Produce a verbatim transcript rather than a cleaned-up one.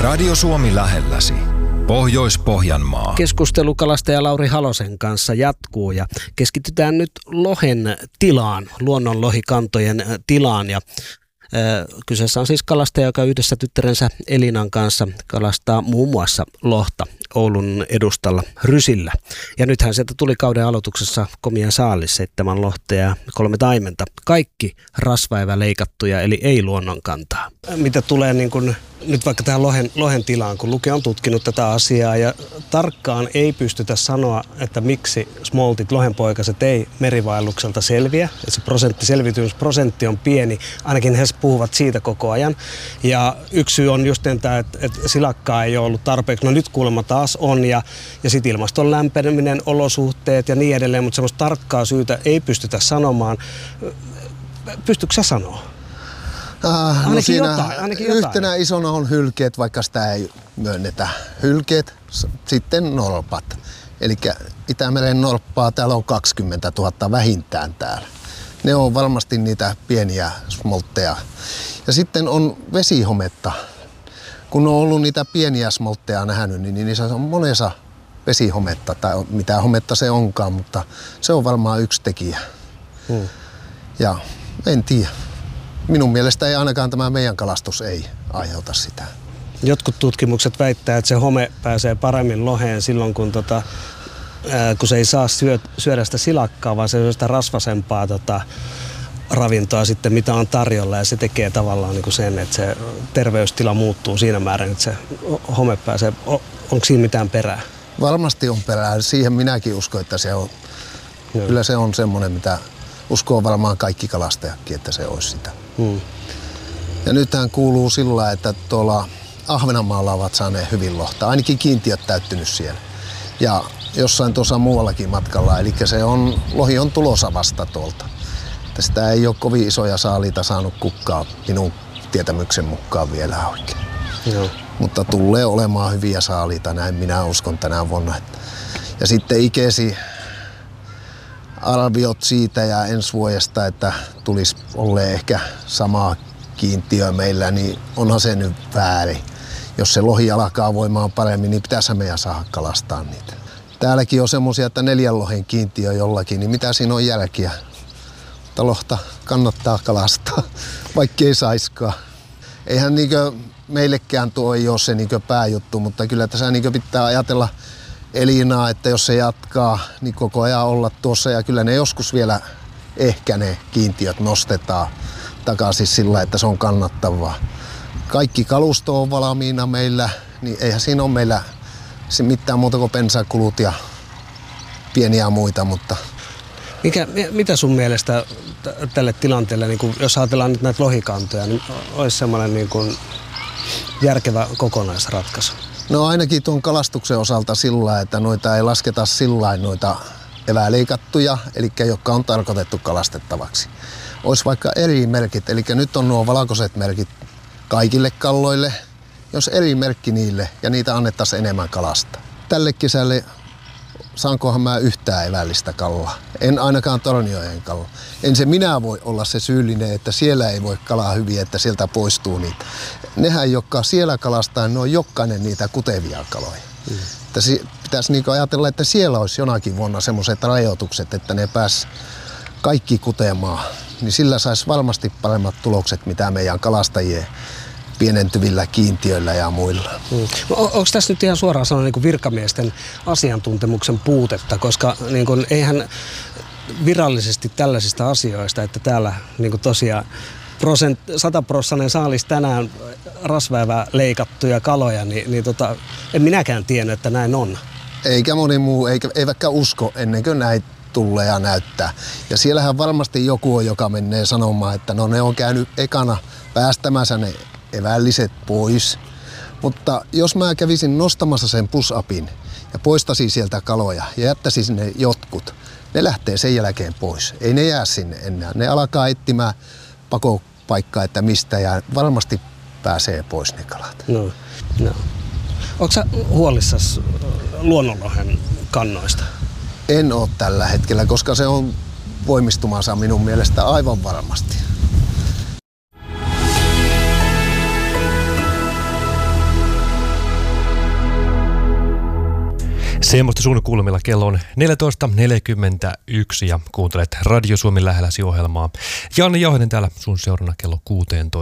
Radio Suomi lähelläsi. Pohjois-Pohjanmaa. Keskustelu kalastaja Lauri Halosen kanssa jatkuu ja keskitytään nyt lohen tilaan, luonnonlohikantojen tilaan. Ja kyseessä on siis kalastaja, joka yhdessä tyttärensä Elinan kanssa kalastaa muun muassa lohta Oulun edustalla Rysillä. Ja nythän sieltä tuli kauden aloituksessa komia saalis, seitsemän lohtea ja kolme taimenta. Kaikki rasvaivä leikattuja, eli ei luonnonkantaa. Mitä tulee niin kun, nyt vaikka tähän lohen, lohen tilaan, kun Luke on tutkinut tätä asiaa ja tarkkaan ei pystytä sanoa, että miksi smoltit, lohenpoikaset ei merivaellukselta selviä. Että se prosentti, selviytymisprosentti on pieni, ainakin he puhuvat siitä koko ajan. Ja yksi syy on just tämä, että, että silakkaa ei ole ollut tarpeeksi. No nyt kuulemma taas on ja, ja sitten ilmaston lämpeneminen, olosuhteet ja niin edelleen, mutta semmoista tarkkaa syytä ei pystytä sanomaan. Pystytkö sä sanoa? Ah, no ainakin siinä jotain, ainakin jotain. Yhtenä isona on hylkeet, vaikka sitä ei myönnetä. Hylkeet, sitten norpat. Eli Itämeren norppaa täällä on kaksikymmentätuhatta vähintään täällä. Ne on varmasti niitä pieniä smoltteja. Ja sitten on vesihometta. Kun on ollut niitä pieniä smoltteja nähnyt, niin niissä on monessa vesihometta, tai mitä hometta se onkaan, mutta se on varmaan yksi tekijä. Hmm. Ja en tiedä. Minun mielestä ei ainakaan tämä meidän kalastus ei aiheuta sitä. Jotkut tutkimukset väittää, että se home pääsee paremmin loheen silloin, kun, tota, ää, kun se ei saa syö, syödä sitä silakkaa, vaan se syö sitä rasvasempaa tota, ravintoa sitten, mitä on tarjolla. Ja se tekee tavallaan niin kuin sen, että se terveystila muuttuu siinä määrin, että se home pääsee. Onko siinä mitään perää? Varmasti on perää. Siihen minäkin uskon, että se on. No. Kyllä se on semmoinen, mitä uskoo varmaan kaikki kalastajatkin, että se olisi sitä. Hmm. Ja nythän kuuluu sillä, että tuolla Ahvenanmaalla ovat saaneet hyvin lohta. Ainakin kiintiöt täyttynyt siellä. Ja jossain tuossa muuallakin matkalla. Eli se on, lohi on tulossa vasta tuolta. Että sitä ei ole kovin isoja saaliita saanut kukkaa minun tietämyksen mukaan vielä oikein. Joo. Mutta tulee olemaan hyviä saaliita, näin minä uskon tänä vuonna. Ja sitten ikesi arviot siitä ja ensi vuodesta, että tulisi olleen ehkä sama kiintiö meillä, niin onhan se nyt väärin. Jos se lohi alkaa voimaan paremmin, niin pitäisi meidän saada kalastaa niitä. Täälläkin on semmoisia, että neljän lohen kiintiö jollakin, niin mitä siinä on jälkiä? Mutta lohta kannattaa kalastaa, vaikka ei saiskaan. Eihän niinkö meillekään tuo ei ole se niinkö pääjuttu, mutta kyllä tässä niinkö pitää ajatella Elinaa, että jos se jatkaa, niin koko ajan olla tuossa ja kyllä ne joskus vielä ehkä ne kiintiöt nostetaan takaisin sillä, että se on kannattavaa. Kaikki kalusto on valmiina meillä, niin eihän siinä ole meillä mitään muuta kuin bensakulut ja pieniä muita, mutta Mikä, mitä sun mielestä tälle tilanteelle, niin kun, jos ajatellaan nyt näitä lohikantoja, niin olisi semmoinen niin kuin järkevä kokonaisratkaisu? No ainakin tuon kalastuksen osalta sillä, että noita ei lasketa sillä noita eväleikattuja, eli jotka on tarkoitettu kalastettavaksi. Olisi vaikka eri merkit, eli nyt on nuo valkoiset merkit kaikille kalloille, jos eri merkki niille ja niitä annettaisiin enemmän kalasta. Tälle kesälle saankohan mä yhtään evällistä kallaa. En ainakaan Torniojen kalla. En se minä voi olla se syyllinen, että siellä ei voi kalaa hyvin, että sieltä poistuu niitä. Nehän, jotka siellä kalastaa, ne on jokainen niitä kutevia kaloja. Mm. Pitäisi niinku ajatella, että siellä olisi jonakin vuonna semmoiset rajoitukset, että ne pääs kaikki kutemaan. Niin sillä saisi varmasti paremmat tulokset, mitä meidän kalastajien pienentyvillä kiintiöillä ja muilla. Mm. Onko tässä nyt ihan suoraan sanoen niin virkamiesten asiantuntemuksen puutetta, koska niin kuin, eihän virallisesti tällaisista asioista, että täällä niin kuin tosiaan prosent, sataprossainen saalis tänään rasvaivää leikattuja kaloja, niin, niin tota, en minäkään tiennyt, että näin on. Eikä moni muu, eikä, eivätkä usko ennen kuin näitä tulee ja näyttää. Ja siellähän varmasti joku on, joka menee sanomaan, että no ne on käynyt ekana päästämässä ne evälliset pois. Mutta jos mä kävisin nostamassa sen push-upin ja poistasin sieltä kaloja ja jättäisin sinne jotkut, ne lähtee sen jälkeen pois. Ei ne jää sinne enää. Ne alkaa etsimään pakopaikkaa, että mistä ja varmasti pääsee pois ne kalat. No, no. Onko sä huolissasi luonnonlohen kannoista? En ole tällä hetkellä, koska se on voimistumansa minun mielestä aivan varmasti. Semmoista suunnikulmilla kello on neljätoista neljäkymmentäyksi ja kuuntelet Radio Suomi lähelläsi -ohjelmaa. Janne Jauhonen täällä sun seurana kello kuusitoista.